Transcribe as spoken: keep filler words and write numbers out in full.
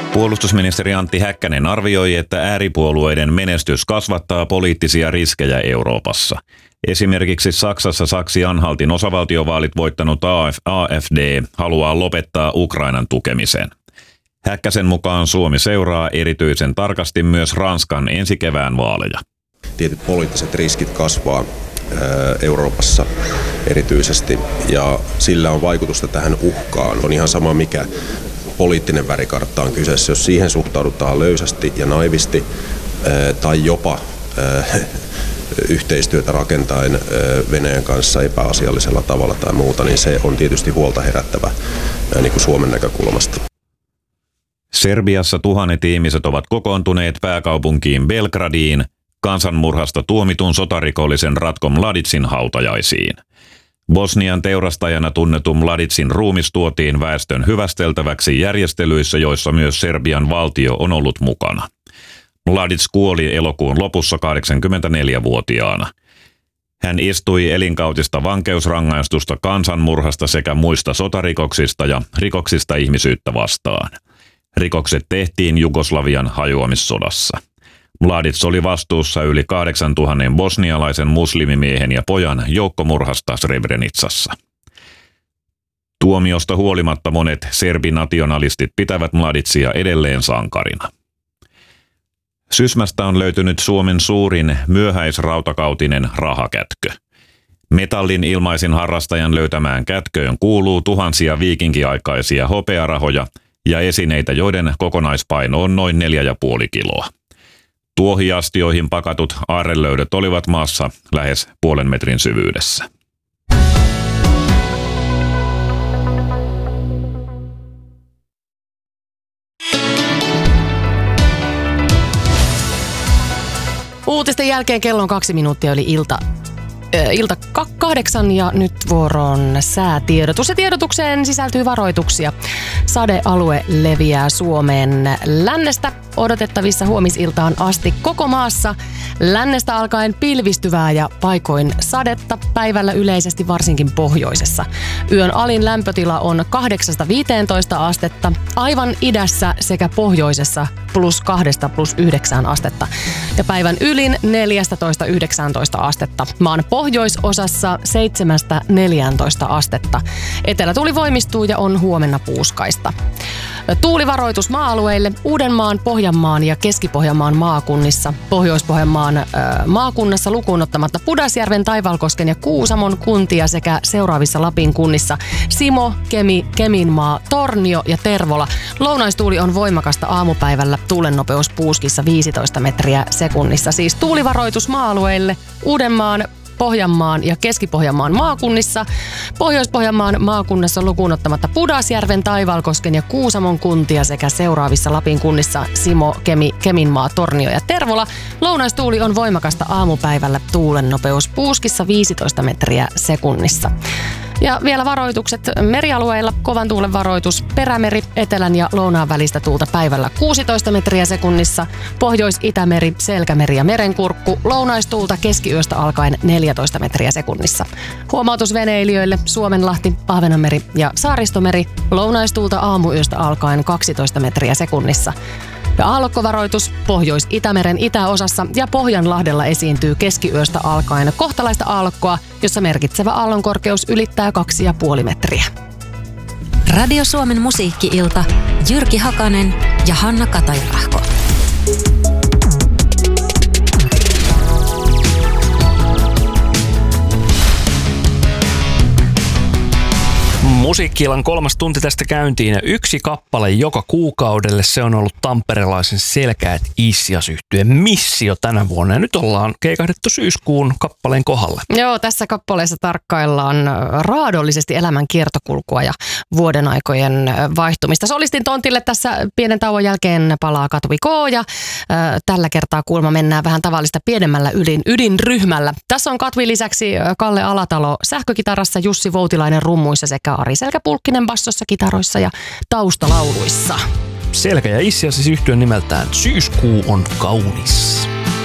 Puolustusministeri Antti Häkkänen arvioi, että ääripuolueiden menestys kasvattaa poliittisia riskejä Euroopassa. Esimerkiksi Saksassa Saksi-Anhaltin osavaltiovaalit voittanut A F D haluaa lopettaa Ukrainan tukemisen. Häkkäsen mukaan Suomi seuraa erityisen tarkasti myös Ranskan ensi kevään vaaleja. Tietyt poliittiset riskit kasvaa Euroopassa erityisesti ja sillä on vaikutusta tähän uhkaan. On ihan sama mikä poliittinen värikartta on kyseessä, jos siihen suhtaudutaan löysästi ja naivisti tai jopa yhteistyötä rakentaen Venäjän kanssa epäasiallisella tavalla tai muuta, niin se on tietysti huolta herättävä niin kuin Suomen näkökulmasta. Serbiassa tuhannet ihmiset ovat kokoontuneet pääkaupunkiin Belgradiin kansanmurhasta tuomitun sotarikollisen Ratko Mladicin hautajaisiin. Bosnian teurastajana tunnetun Mladicin ruumis tuotiin väestön hyvästeltäväksi järjestelyissä, joissa myös Serbian valtio on ollut mukana. Mladic kuoli elokuun lopussa kahdeksankymmentäneljävuotiaana. Hän istui elinkautista vankeusrangaistusta kansanmurhasta sekä muista sotarikoksista ja rikoksista ihmisyyttä vastaan. Rikokset tehtiin Jugoslavian hajoamissodassa. Mladic oli vastuussa yli kahdeksantuhannen bosnialaisen muslimimiehen ja pojan joukkomurhasta Srebrenicassa. Tuomiosta huolimatta monet serbinationalistit pitävät Mladicia edelleen sankarina. Sysmästä on löytynyt Suomen suurin myöhäisrautakautinen rahakätkö. Metallin ilmaisin harrastajan löytämään kätköön kuuluu tuhansia viikinkiaikaisia hopearahoja ja esineitä, joiden kokonaispaino on noin neljä ja puoli kiloa. Tuohiastioihin pakatut aarrelöydöt olivat maassa lähes puolen metrin syvyydessä. Uutisten jälkeen kello on kaksi minuuttia yli ilta. Ilta kahdeksan ja nyt vuoroon säätiedotus. Ja tiedotukseen sisältyy varoituksia. Sadealue leviää Suomeen lännestä. Odotettavissa huomisiltaan asti koko maassa. Lännestä alkaen pilvistyvää ja paikoin sadetta. Päivällä yleisesti varsinkin pohjoisessa. Yön alin lämpötila on kahdeksasta viiteentoista astetta. Aivan idässä sekä pohjoisessa plus kahdesta plus yhdeksään astetta. Ja päivän ylin neljästätoista yhdeksääntoista astetta. Maan pohjoisosassa seitsemästä neljääntoista astetta. Etelätuuli voimistuu ja on huomenna puuskaista. Tuulivaroitus maa-alueille Uudenmaan, Pohjanmaan ja Keski-Pohjanmaan maakunnissa. Pohjois-Pohjanmaan äh, maakunnassa lukuun ottamatta Pudasjärven, Taivalkosken ja Kuusamon kuntia sekä seuraavissa Lapin kunnissa Simo, Kemi, Keminmaa, Tornio ja Tervola. Lounaistuuli on voimakasta aamupäivällä. Tuulen nopeus puuskissa viisitoista metriä sekunnissa. Siis tuulivaroitus maa-alueille Uudenmaan, Pohjanmaan ja Keski-Pohjanmaan maakunnissa. Pohjois-Pohjanmaan maakunnassa lukuun ottamatta Pudasjärven, Taivalkosken ja Kuusamon kuntia sekä seuraavissa Lapin kunnissa Simo, Kemi, Keminmaa, Tornio ja Tervola. Lounaistuuli on voimakasta aamupäivällä. Tuulen nopeus puuskissa viisitoista metriä sekunnissa. Ja vielä varoitukset merialueilla. Kovan tuulen varoitus Perämeri, etelän ja lounaan välistä tuulta päivällä kuusitoista metriä sekunnissa. Pohjois-Itämeri, Selkämeri ja Merenkurkku. Lounaistuulta keskiyöstä alkaen neljätoista metriä sekunnissa. Huomautus veneilijöille Suomenlahti, Ahvenanmeri ja Saaristomeri. Lounaistuulta aamuyöstä alkaen kaksitoista metriä sekunnissa. Ja aallokkovaroitus Pohjois-Itämeren itäosassa ja Pohjanlahdella esiintyy keskiyöstä alkaen kohtalaista aallokkoa, jossa merkitsevä aallonkorkeus ylittää kaksi ja puoli metriä. Radio Suomen musiikki-ilta. Jyrki Hakanen ja Hanna Katajärahko. Musiikki-illan kolmas tunti tästä käyntiin ja yksi kappale joka kuukaudelle. Se on ollut tamperelaisen Selkäät Issias-yhtyeen missio tänä vuonna. Ja nyt ollaan keikahdettu syyskuun kappaleen kohdalle. Joo, tässä kappaleessa tarkkaillaan raadollisesti elämän kiertokulkua ja vuoden aikojen vaihtumista. Solistin tontille tässä pienen tauon jälkeen palaa Katvi K. Ja äh, tällä kertaa kuulemma mennään vähän tavallista pienemmällä ydin, ydinryhmällä. Tässä on Katvi lisäksi Kalle Alatalo sähkökitarassa, Jussi Voutilainen rummuissa sekä Ari Selkäpulkkinen bassossa, kitaroissa ja taustalauluissa. Selkä ja Issias siis yhtyön nimeltään Syyskuu on kaunis.